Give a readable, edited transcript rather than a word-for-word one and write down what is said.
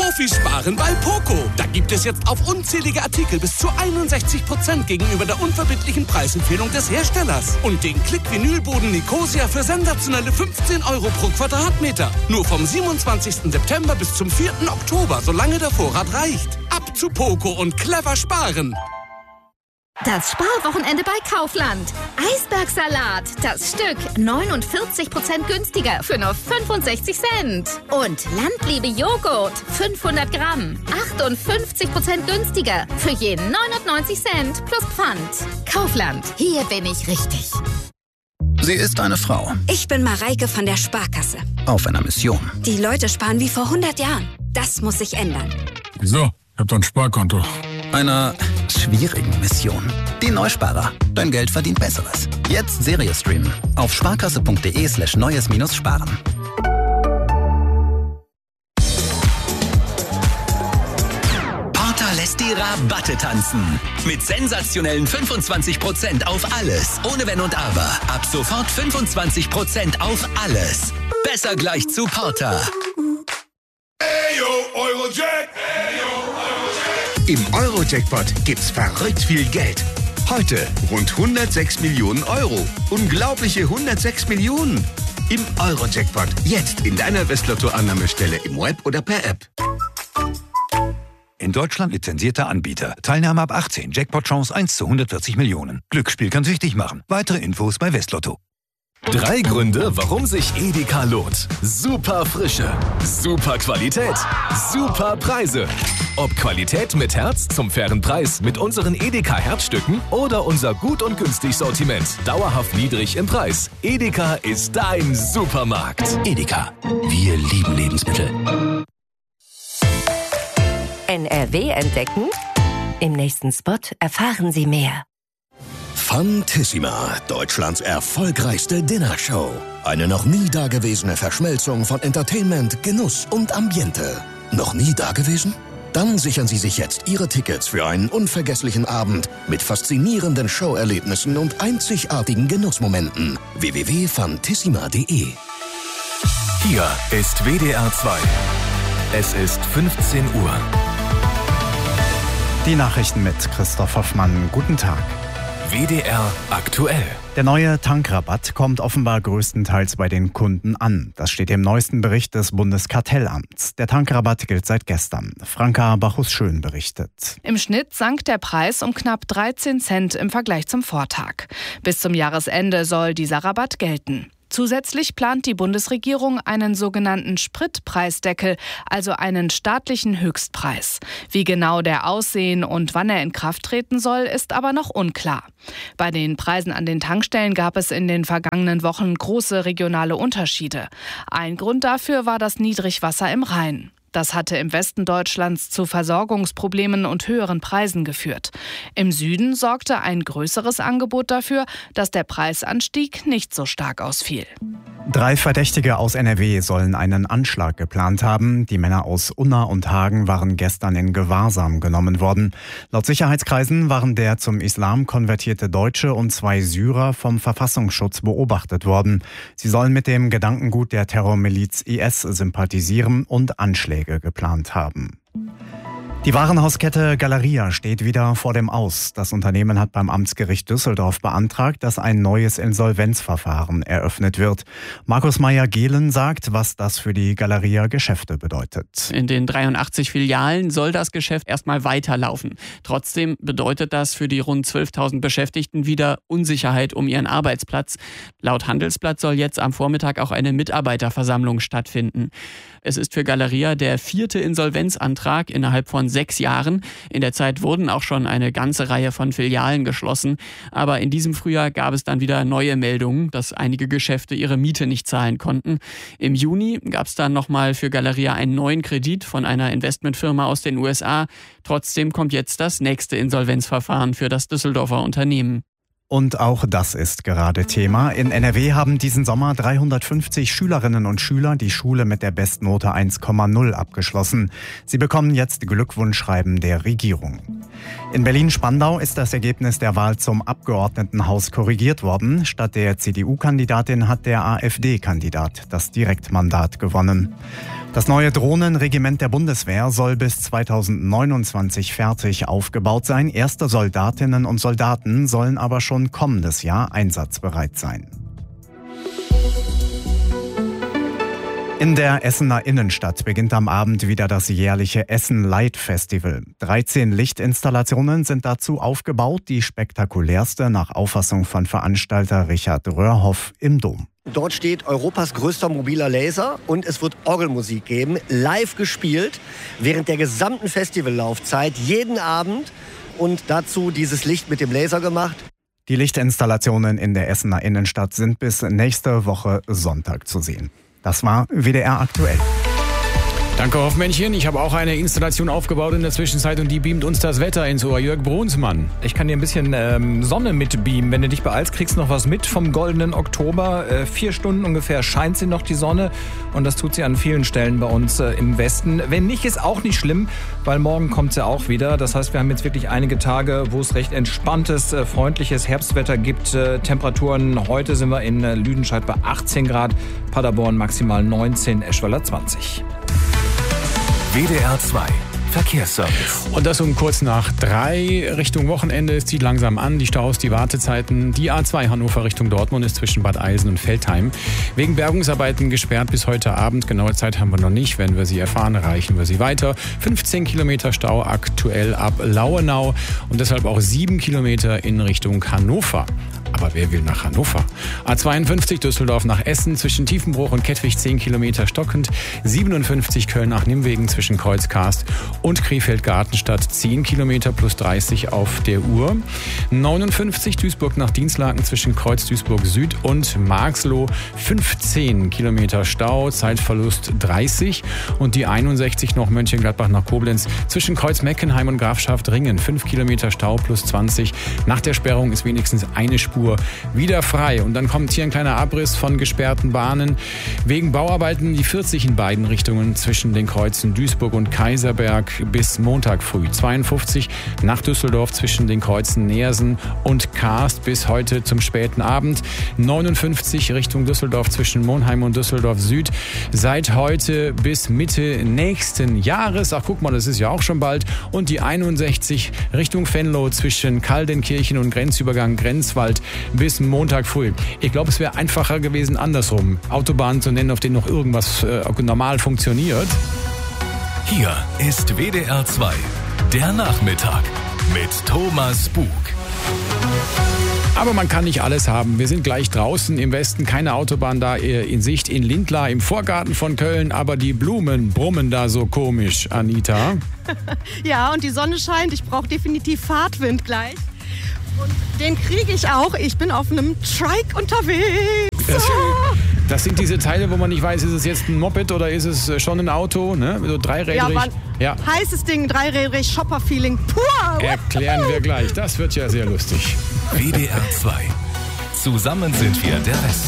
Profis sparen bei Poco. Da gibt es jetzt auf unzählige Artikel bis zu 61% gegenüber der unverbindlichen Preisempfehlung des Herstellers. Und den Klick-Vinylboden Nicosia für sensationelle 15 € pro Quadratmeter. Nur vom 27. September bis zum 4. Oktober, solange der Vorrat reicht. Ab zu Poco und clever sparen. Das Sparwochenende bei Kaufland. Eisbergsalat, das Stück 49% günstiger für nur 65 Cent. Und Landliebe Joghurt, 500 Gramm, 58% günstiger für je 99 Cent plus Pfand. Kaufland, hier bin ich richtig. Sie ist eine Frau. Ich bin Mareike von der Sparkasse. Auf einer Mission. Die Leute sparen wie vor 100 Jahren. Das muss sich ändern. Wieso? Ich hab doch ein Sparkonto. Einer schwierigen Mission. Die Neusparer. Dein Geld verdient Besseres. Jetzt Serie streamen. Auf sparkasse.de/neues-sparen. Porter lässt die Rabatte tanzen. Mit sensationellen 25% auf alles. Ohne Wenn und Aber. Ab sofort 25% auf alles. Besser gleich zu Porter. Eurojack. Im Eurojackpot gibt's verrückt viel Geld. Heute rund 106 Millionen Euro. Unglaubliche 106 Millionen. Im Eurojackpot. Jetzt in deiner Westlotto-Annahmestelle im Web oder per App. In Deutschland lizenzierter Anbieter. Teilnahme ab 18. Jackpot-Chance 1 zu 140 Millionen. Glücksspiel kann süchtig machen. Weitere Infos bei Westlotto. 3 Gründe, warum sich Edeka lohnt. Super Frische, super Qualität, super Preise. Ob Qualität mit Herz zum fairen Preis mit unseren Edeka Herzstücken oder unser gut und günstig Sortiment, dauerhaft niedrig im Preis. Edeka ist dein Supermarkt. Edeka. Wir lieben Lebensmittel. NRW entdecken? Im nächsten Spot erfahren Sie mehr. Fantissima, Deutschlands erfolgreichste Dinnershow. Eine noch nie dagewesene Verschmelzung von Entertainment, Genuss und Ambiente. Noch nie dagewesen? Dann sichern Sie sich jetzt Ihre Tickets für einen unvergesslichen Abend mit faszinierenden Showerlebnissen und einzigartigen Genussmomenten. www.fantissima.de. Hier ist WDR 2. Es ist 15 Uhr. Die Nachrichten mit Christoph Hoffmann. Guten Tag. WDR aktuell. Der neue Tankrabatt kommt offenbar größtenteils bei den Kunden an. Das steht im neuesten Bericht des Bundeskartellamts. Der Tankrabatt gilt seit gestern. Franka Bachus-Schön berichtet. Im Schnitt sank der Preis um knapp 13 Cent im Vergleich zum Vortag. Bis zum Jahresende soll dieser Rabatt gelten. Zusätzlich plant die Bundesregierung einen sogenannten Spritpreisdeckel, also einen staatlichen Höchstpreis. Wie genau der aussehen und wann er in Kraft treten soll, ist aber noch unklar. Bei den Preisen an den Tankstellen gab es in den vergangenen Wochen große regionale Unterschiede. Ein Grund dafür war das Niedrigwasser im Rhein. Das hatte im Westen Deutschlands zu Versorgungsproblemen und höheren Preisen geführt. Im Süden sorgte ein größeres Angebot dafür, dass der Preisanstieg nicht so stark ausfiel. 3 Verdächtige aus NRW sollen einen Anschlag geplant haben. Die Männer aus Unna und Hagen waren gestern in Gewahrsam genommen worden. Laut Sicherheitskreisen waren der zum Islam konvertierte Deutsche und 2 Syrer vom Verfassungsschutz beobachtet worden. Sie sollen mit dem Gedankengut der Terrormiliz IS sympathisieren und Anschläge geplant haben. Die Warenhauskette Galeria steht wieder vor dem Aus. Das Unternehmen hat beim Amtsgericht Düsseldorf beantragt, dass ein neues Insolvenzverfahren eröffnet wird. Markus Meyer-Gehlen sagt, was das für die Galeria-Geschäfte bedeutet. In den 83 Filialen soll das Geschäft erstmal weiterlaufen. Trotzdem bedeutet das für die rund 12.000 Beschäftigten wieder Unsicherheit um ihren Arbeitsplatz. Laut Handelsblatt soll jetzt am Vormittag auch eine Mitarbeiterversammlung stattfinden. Es ist für Galeria der 4. Insolvenzantrag innerhalb von 6 Jahren. In der Zeit wurden auch schon eine ganze Reihe von Filialen geschlossen. Aber in diesem Frühjahr gab es dann wieder neue Meldungen, dass einige Geschäfte ihre Miete nicht zahlen konnten. Im Juni gab es dann nochmal für Galeria einen neuen Kredit von einer Investmentfirma aus den USA. Trotzdem kommt jetzt das nächste Insolvenzverfahren für das Düsseldorfer Unternehmen. Und auch das ist gerade Thema. In NRW haben diesen Sommer 350 Schülerinnen und Schüler die Schule mit der Bestnote 1,0 abgeschlossen. Sie bekommen jetzt Glückwunschschreiben der Regierung. In Berlin-Spandau ist das Ergebnis der Wahl zum Abgeordnetenhaus korrigiert worden. Statt der CDU-Kandidatin hat der AfD-Kandidat das Direktmandat gewonnen. Das neue Drohnenregiment der Bundeswehr soll bis 2029 fertig aufgebaut sein. Erste Soldatinnen und Soldaten sollen aber schon kommendes Jahr einsatzbereit sein. In der Essener Innenstadt beginnt am Abend wieder das jährliche Essen Light Festival. 13 Lichtinstallationen sind dazu aufgebaut, die spektakulärste nach Auffassung von Veranstalter Richard Röhrhoff im Dom. Dort steht Europas größter mobiler Laser und es wird Orgelmusik geben, live gespielt, während der gesamten Festivallaufzeit, jeden Abend und dazu dieses Licht mit dem Laser gemacht. Die Lichtinstallationen in der Essener Innenstadt sind bis nächste Woche Sonntag zu sehen. Das war WDR aktuell. Danke, Hoffmännchen. Ich habe auch eine Installation aufgebaut in der Zwischenzeit und die beamt uns das Wetter ins Ohr. Jörg Brunsmann. Ich kann dir ein bisschen Sonne mitbeamen. Wenn du dich beeilst, kriegst du noch was mit vom goldenen Oktober. 4 Stunden ungefähr scheint sie noch, die Sonne. Und das tut sie an vielen Stellen bei uns im Westen. Wenn nicht, ist auch nicht schlimm, weil morgen kommt sie auch wieder. Das heißt, wir haben jetzt wirklich einige Tage, wo es recht entspanntes, freundliches Herbstwetter gibt. Temperaturen, heute sind wir in Lüdenscheid bei 18 Grad, Paderborn maximal 19, Eschweiler 20. WDR 2 Verkehrsservice. Und das um kurz nach 3 Richtung Wochenende. Es zieht langsam an. Die Staus, die Wartezeiten. Die A2 Hannover Richtung Dortmund ist zwischen Bad Eilsen und Veltheim wegen Bergungsarbeiten gesperrt bis heute Abend. Genaue Zeit haben wir noch nicht. Wenn wir sie erfahren, reichen wir sie weiter. 15 Kilometer Stau aktuell ab Lauenau und deshalb auch 7 Kilometer in Richtung Hannover. Aber wer will nach Hannover? A52 Düsseldorf nach Essen zwischen Tiefenbruch und Kettwig 10 Kilometer stockend. 57 Köln nach Nimwegen zwischen Kreuzkast und Krefeld-Gartenstadt 10 Kilometer plus 30 auf der Uhr. 59 Duisburg nach Dinslaken zwischen Kreuz Duisburg Süd und Marxloh 15 Kilometer Stau, Zeitverlust 30. Und die 61 noch Mönchengladbach nach Koblenz zwischen Kreuz Meckenheim und Grafschaft Ringen 5 Kilometer Stau plus 20. Nach der Sperrung ist wenigstens eine Spur wieder frei. Und dann kommt hier ein kleiner Abriss von gesperrten Bahnen. Wegen Bauarbeiten die 40 in beiden Richtungen zwischen den Kreuzen Duisburg und Kaiserberg bis Montag früh. 52 nach Düsseldorf zwischen den Kreuzen Neersen und Karst bis heute zum späten Abend. 59 Richtung Düsseldorf zwischen Monheim und Düsseldorf Süd. Seit heute bis Mitte nächsten Jahres. Ach, guck mal, das ist ja auch schon bald. Und die 61 Richtung Venlo zwischen Kaldenkirchen und Grenzübergang Grenzwald bis Montag früh. Ich glaube, es wäre einfacher gewesen, andersrum Autobahnen zu nennen, auf denen noch irgendwas normal funktioniert. Hier ist WDR 2, der Nachmittag mit Thomas Bug. Aber man kann nicht alles haben. Wir sind gleich draußen im Westen, keine Autobahn da in Sicht in Lindlar im Vorgarten von Köln, aber die Blumen brummen da so komisch, Anita. Ja, und die Sonne scheint. Ich brauche definitiv Fahrtwind gleich. Und den kriege ich auch. Ich bin auf einem Trike unterwegs. Das sind diese Teile, wo man nicht weiß, ist es jetzt ein Moped oder ist es schon ein Auto, ne? So dreirädrig. Ja, heißes Ding, dreirädrig, Shopper-Feeling pur. Erklären wir gleich. Das wird ja sehr lustig. WDR 2. Zusammen sind wir der Westen.